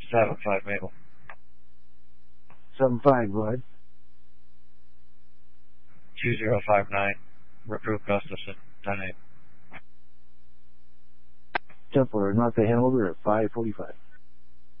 7-5 Maple. 7-5, go ahead. 2059. Recruit Gustafson, 10-8. Templar, not the Hanover at 5:45.